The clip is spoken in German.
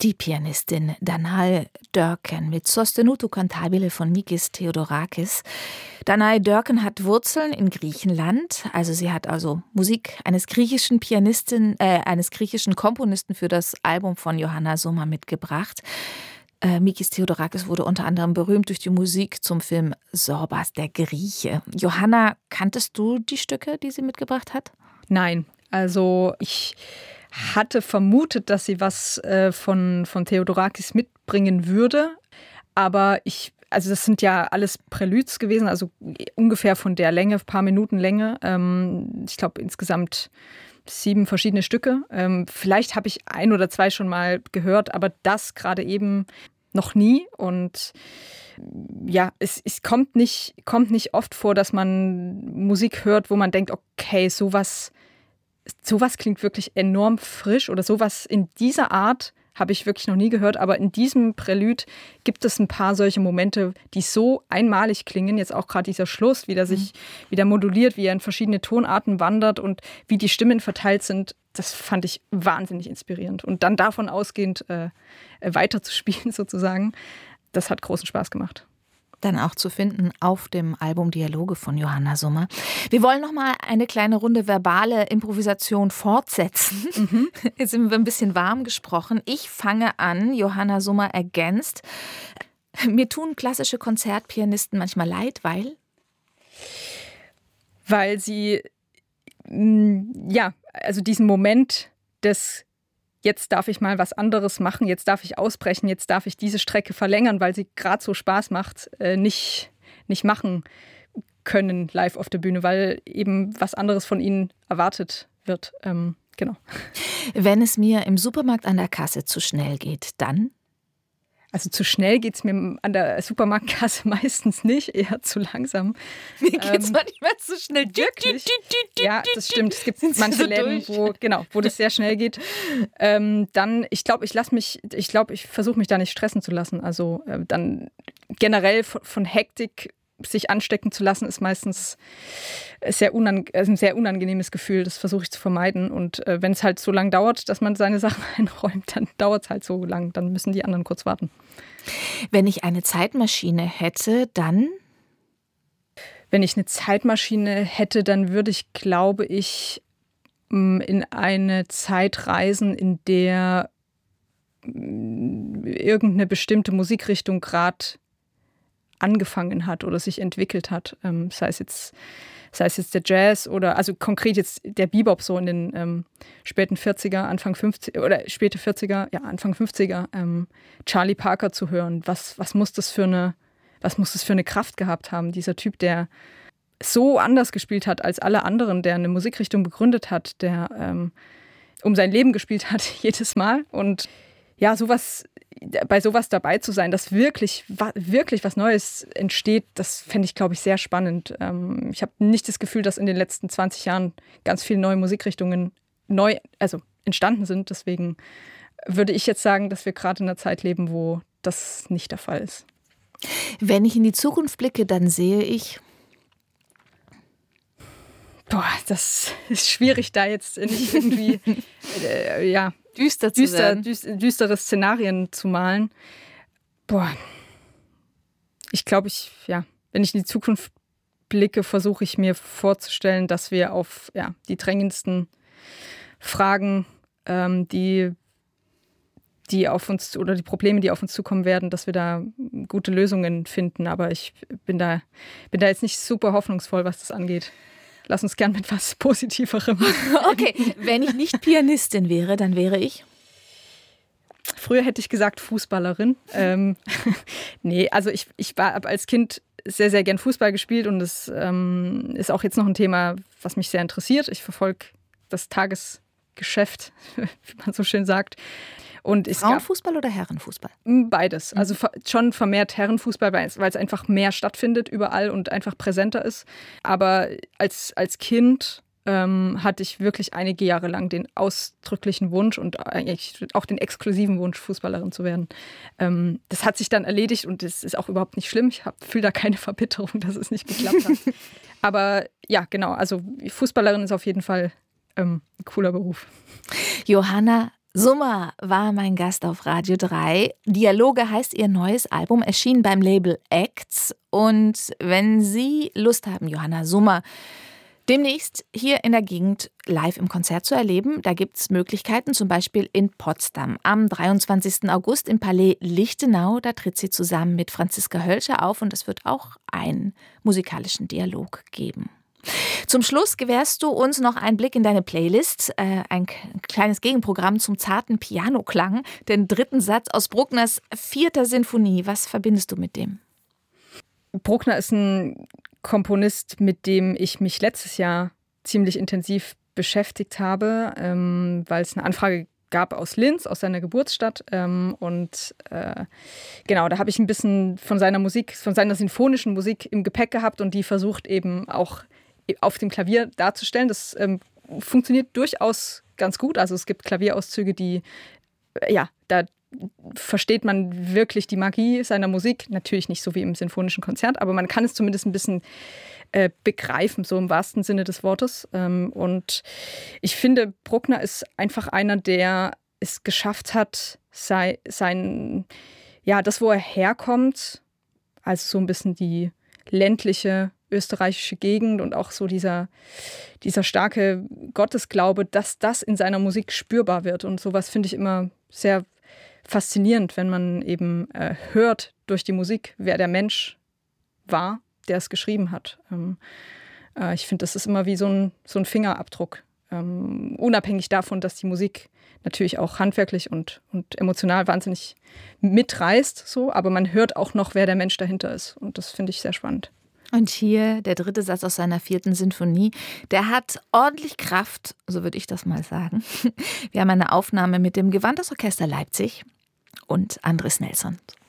Die Pianistin Danae Dörken mit Sostenuto Cantabile von Mikis Theodorakis. Danae Dörken hat Wurzeln in Griechenland. Also sie hat also Musik eines griechischen Komponisten für das Album von Johanna Summer mitgebracht. Mikis Theodorakis wurde unter anderem berühmt durch die Musik zum Film Sorbas, der Grieche. Johanna, kanntest du die Stücke, die sie mitgebracht hat? Nein, also ich hatte vermutet, dass sie was von Theodorakis mitbringen würde. Aber also das sind ja alles Präludes gewesen, also ungefähr von der Länge, ein paar Minuten Länge. Ich glaube insgesamt 7 verschiedene Stücke. Vielleicht habe ich 1 oder 2 schon mal gehört, aber das gerade eben noch nie. Und ja, es kommt nicht oft vor, dass man Musik hört, wo man denkt, okay, sowas klingt wirklich enorm frisch oder sowas in dieser Art habe ich wirklich noch nie gehört. Aber in diesem Prälude gibt es ein paar solche Momente, die so einmalig klingen. Jetzt auch gerade dieser Schluss, wie der sich wieder moduliert, wie er in verschiedene Tonarten wandert und wie die Stimmen verteilt sind. Das fand ich wahnsinnig inspirierend. Und dann davon ausgehend weiter zu spielen sozusagen, das hat großen Spaß gemacht. Dann auch zu finden auf dem Album Dialoge von Johanna Summer. Wir wollen noch mal eine kleine Runde verbale Improvisation fortsetzen. Jetzt sind wir ein bisschen warm gesprochen. Ich fange an, Johanna Summer ergänzt. Mir tun klassische Konzertpianisten manchmal leid, weil sie, also diesen Moment des jetzt darf ich mal was anderes machen, jetzt darf ich ausbrechen, jetzt darf ich diese Strecke verlängern, weil sie gerade so Spaß macht, nicht machen können live auf der Bühne, weil eben was anderes von ihnen erwartet wird. Genau. Wenn es mir im Supermarkt an der Kasse zu schnell geht, dann? Also zu schnell geht es mir an der Supermarktkasse meistens nicht, eher zu langsam. Mir geht es manchmal zu schnell. Wirklich? Ja, das stimmt. Es gibt manche Läden, wo das sehr schnell geht. Dann, ich versuche mich da nicht stressen zu lassen. Also dann generell von Hektik sich anstecken zu lassen, ist meistens ein sehr unangenehmes Gefühl. Das versuche ich zu vermeiden. Und wenn es halt so lang dauert, dass man seine Sachen einräumt, dann dauert es halt so lang. Dann müssen die anderen kurz warten. Wenn ich eine Zeitmaschine hätte, dann? Wenn ich eine Zeitmaschine hätte, dann würde ich, glaube ich, in eine Zeit reisen, in der irgendeine bestimmte Musikrichtung gerade angefangen hat oder sich entwickelt hat. Sei es jetzt der Jazz oder also konkret jetzt der Bebop so in den späten 40er, Anfang 50er oder späte 40er, ja Anfang 50er, Charlie Parker zu hören. Was muss das für eine Kraft gehabt haben? Dieser Typ, der so anders gespielt hat als alle anderen, der eine Musikrichtung begründet hat, der um sein Leben gespielt hat jedes Mal. Und ja, bei sowas dabei zu sein, dass wirklich was Neues entsteht, das fände ich, glaube ich, sehr spannend. Ich habe nicht das Gefühl, dass in den letzten 20 Jahren ganz viele neue Musikrichtungen entstanden sind. Deswegen würde ich jetzt sagen, dass wir gerade in einer Zeit leben, wo das nicht der Fall ist. Wenn ich in die Zukunft blicke, dann sehe ich... Das ist schwierig, da jetzt nicht irgendwie düstere Szenarien zu malen. Ich glaube, wenn ich in die Zukunft blicke, versuche ich mir vorzustellen, dass wir auf die drängendsten Fragen, die auf uns oder die Probleme, die auf uns zukommen werden, dass wir da gute Lösungen finden. Aber ich bin da jetzt nicht super hoffnungsvoll, was das angeht. Lass uns gern mit was Positiverem. Okay, wenn ich nicht Pianistin wäre, dann wäre ich? Früher hätte ich gesagt Fußballerin. Nee, also ich habe als Kind sehr, sehr gern Fußball gespielt und das ist auch jetzt noch ein Thema, was mich sehr interessiert. Ich verfolge das Tagesgeschäft, wie man so schön sagt. Und Frauenfußball oder Herrenfußball? Beides. Also schon vermehrt Herrenfußball, weil es einfach mehr stattfindet überall und einfach präsenter ist. Aber als Kind hatte ich wirklich einige Jahre lang den ausdrücklichen Wunsch und eigentlich auch den exklusiven Wunsch, Fußballerin zu werden. Das hat sich dann erledigt und das ist auch überhaupt nicht schlimm. Ich fühle da keine Verbitterung, dass es nicht geklappt hat. Aber ja, genau. Also Fußballerin ist auf jeden Fall ein cooler Beruf. Johanna Summer war mein Gast auf Radio 3. Dialoge heißt ihr neues Album, erschien beim Label Acts. Und wenn Sie Lust haben, Johanna Summer demnächst hier in der Gegend live im Konzert zu erleben, da gibt es Möglichkeiten, zum Beispiel in Potsdam. Am 23. August im Palais Lichtenau, da tritt sie zusammen mit Franziska Hölscher auf und es wird auch einen musikalischen Dialog geben. Zum Schluss gewährst du uns noch einen Blick in deine Playlist, ein kleines Gegenprogramm zum zarten Pianoklang, den dritten Satz aus Bruckners 4. Sinfonie. Was verbindest du mit dem? Bruckner ist ein Komponist, mit dem ich mich letztes Jahr ziemlich intensiv beschäftigt habe, weil es eine Anfrage gab aus Linz, aus seiner Geburtsstadt. Genau, da habe ich ein bisschen von seiner Musik, von seiner sinfonischen Musik im Gepäck gehabt und die versucht eben auch auf dem Klavier darzustellen. Das funktioniert durchaus ganz gut. Also es gibt Klavierauszüge, die, da versteht man wirklich die Magie seiner Musik. Natürlich nicht so wie im sinfonischen Konzert, aber man kann es zumindest ein bisschen begreifen, so im wahrsten Sinne des Wortes. Und ich finde, Bruckner ist einfach einer, der es geschafft hat, das, wo er herkommt, also so ein bisschen die ländliche österreichische Gegend und auch so dieser starke Gottesglaube, dass das in seiner Musik spürbar wird. Und sowas finde ich immer sehr faszinierend, wenn man eben hört durch die Musik, wer der Mensch war, der es geschrieben hat. Ich finde, das ist immer wie so ein Fingerabdruck. Unabhängig davon, dass die Musik natürlich auch handwerklich und emotional wahnsinnig mitreißt, so, aber man hört auch noch, wer der Mensch dahinter ist. Und das finde ich sehr spannend. Und hier der dritte Satz aus seiner 4. Sinfonie, der hat ordentlich Kraft, so würde ich das mal sagen. Wir haben eine Aufnahme mit dem Gewandhausorchester Leipzig und Andres Nelsons.